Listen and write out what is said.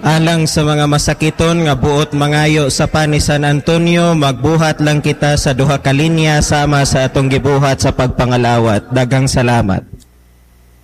Alang sa mga masakiton nga buot mangayo sa pani San Antonio, magbuhat lang kita sa duha ka linya sama sa atong gibuhat sa pagpangalawat. Daghang salamat.